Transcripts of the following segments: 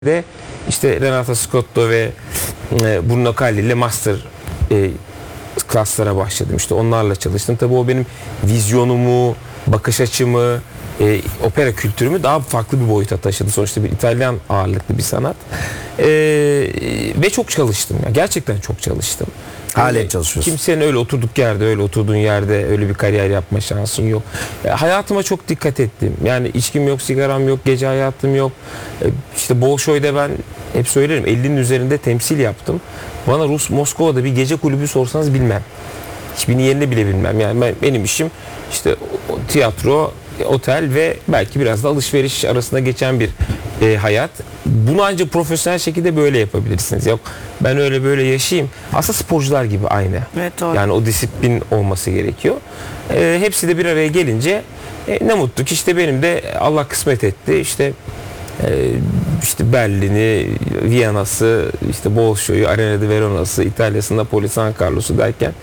de işte Renato Scotto ve Bruno Calli ile master klaslara başladım. İşte onlarla çalıştım. Tabii o benim vizyonumu, bakış açımı, opera kültürümü daha farklı bir boyuta taşıdı. Sonuçta bir İtalyan ağırlıklı bir sanat. Ve çok çalıştım. Ya. Gerçekten çok çalıştım. Halen çalışıyorsun. Kimsenin öyle oturduğun yerde öyle bir kariyer yapma şansın yok. Hayatıma çok dikkat ettim. Yani içkim yok, sigaram yok, gece hayatım yok. İşte Bolşoy'da ben hep söylerim 50'nin üzerinde temsil yaptım. Bana Moskova'da bir gece kulübü sorsanız bilmem. Hiçbirinin yerini bile bilmem. Yani benim işim işte tiyatro, otel ve belki biraz da alışveriş arasında geçen bir hayat. Bunu ancak profesyonel şekilde böyle yapabilirsiniz. Yok ben öyle böyle yaşayayım. Aslında sporcular gibi aynı. Evet, doğru. Yani o disiplin olması gerekiyor. Hepsi de bir araya gelince ne mutlu ki işte benim de Allah kısmet etti. İşte Berlin'i, Viyana'sı, işte Bolşoy'u, Arena di Verona'sı, İtalya'sı, Napoli, San Carlos'u derken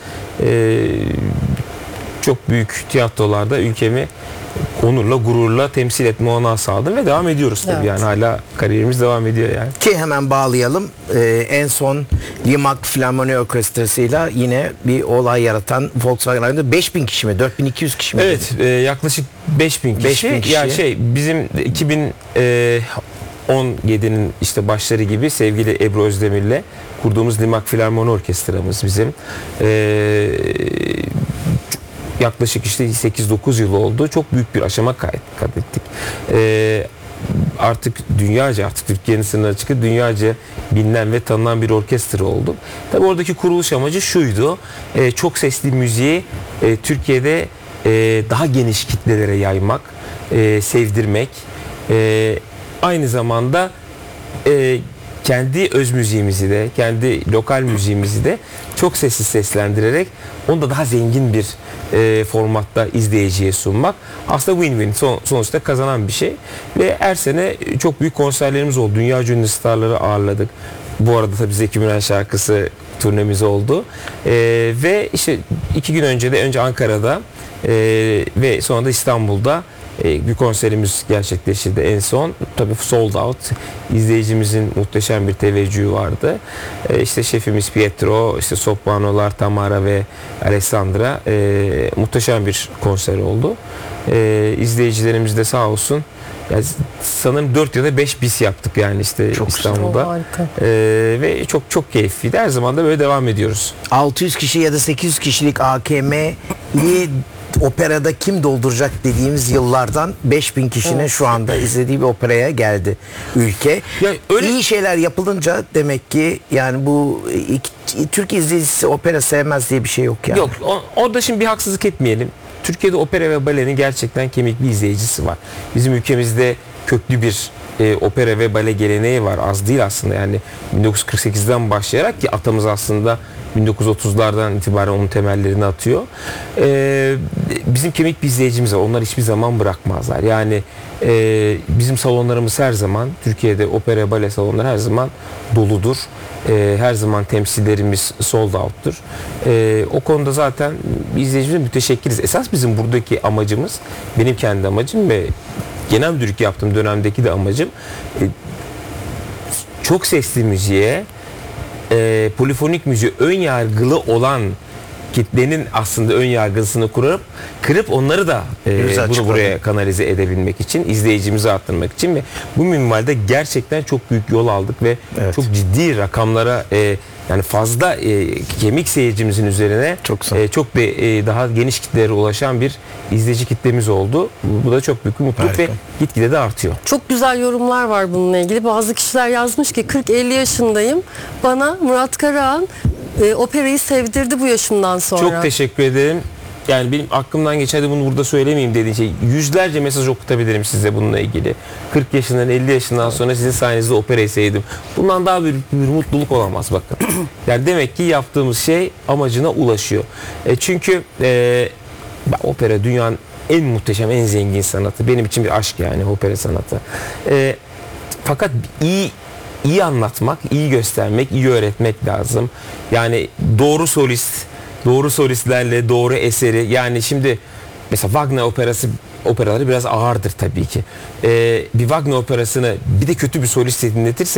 çok büyük tiyatrolarda ülkemi onurla, gururla temsil etme olanağı sağladım ve devam ediyoruz tabii. Evet. Yani hala kariyerimiz devam ediyor yani. Ki hemen bağlayalım. En son Limak Filarmoni Orkestrası'yla yine bir olay yaratan Volkswagen'da 5000 kişi mi? 4200 kişi mi? Evet, yaklaşık 5000 kişi. 5000 kişi. Ya bizim 2017'nin işte başları gibi sevgili Ebru Özdemir'le kurduğumuz Limak Filarmoni Orkestramız bizim. Yaklaşık işte 8-9 yıl oldu. Çok büyük bir aşama kat ettik. Artık Türkiye'nin sınırına çıkıp dünyaca bilinen ve tanınan bir orkestra oldu. Tabii oradaki kuruluş amacı şuydu. Çok sesli müziği Türkiye'de daha geniş kitlelere yaymak, sevdirmek. Aynı zamanda kendi öz müziğimizi de, kendi lokal müziğimizi de çok sessiz seslendirerek onu da daha zengin bir formatta izleyiciye sunmak. Aslında win-win, sonuçta kazanan bir şey. Ve her sene çok büyük konserlerimiz oldu. Dünya ünlü starları ağırladık. Bu arada tabii Zeki Müren şarkısı turnemiz oldu. Ve işte 2 gün önce de önce Ankara'da ve sonra da İstanbul'da bir konserimiz gerçekleşti en son. Tabii sold out. İzleyicimizin muhteşem bir teveccühü vardı. İşte şefimiz Pietro, işte sopranolar Tamara ve Alessandra muhteşem bir konser oldu. İzleyicilerimiz de sağ olsun. Yani sanırım 4 ya da 5 bis yaptık yani işte çok İstanbul'da. Ve çok keyifliydi. Her zaman da böyle devam ediyoruz. 600 kişi ya da 800 kişilik AKM'yi operada kim dolduracak dediğimiz yıllardan 5000 kişinin şu anda izlediği bir operaya geldi ülke. Ya öyle iyi şeyler yapılınca demek ki yani bu Türk izleyicisi opera sevmez diye bir şey yok yani. Yok, orada şimdi bir haksızlık etmeyelim. Türkiye'de opera ve balenin gerçekten kemik bir izleyicisi var. Bizim ülkemizde köklü bir opera ve bale geleneği var. Az değil aslında yani 1948'den başlayarak ki atamız aslında 1930'lardan itibaren onun temellerini atıyor. Bizim kemik bir izleyicimiz var. Onlar hiçbir zaman bırakmazlar. Yani bizim salonlarımız her zaman, Türkiye'de opera bale salonları her zaman doludur. Her zaman temsillerimiz sold out'tur. O konuda zaten izleyicimize müteşekkiriz. Esas bizim buradaki amacımız, benim kendi amacım ve genel müdürlük yaptığım dönemdeki de amacım çok sesli müziğe, polifonik müziğe ön yargılı olan kitlenin aslında ön yargısını kırıp onları da bunu buraya kanalize edebilmek için, izleyicimizi arttırmak için ve bu minvalde gerçekten çok büyük yol aldık ve çok ciddi rakamlara yani fazla kemik seyircimizin üzerine çok daha geniş kitlelere ulaşan bir izleyici kitlemiz oldu. Bu da çok büyük bir mutluluk ve gitgide de artıyor. Çok güzel yorumlar var bununla ilgili. Bazı kişiler yazmış ki 40-50 yaşındayım. Bana Murat Karahan operayı sevdirdi bu yaşımdan sonra. Çok teşekkür ederim. Yani benim aklımdan geçen bunu burada söylemeyeyim dediğin şey. Yüzlerce mesaj okutabilirim size bununla ilgili. 40 yaşından 50 yaşından sonra sizin sayenizde operayı sevdim. Bundan daha büyük bir mutluluk olamaz bakın. Yani demek ki yaptığımız şey amacına ulaşıyor. Çünkü opera dünyanın en muhteşem, en zengin sanatı. Benim için bir aşk yani opera sanatı. Fakat iyi anlatmak, iyi göstermek, iyi öğretmek lazım. Yani doğru solistlerle doğru eseri, yani şimdi mesela Wagner operası operaları biraz ağırdır tabii ki. Bir Wagner operasını bir de kötü bir solist dinletirse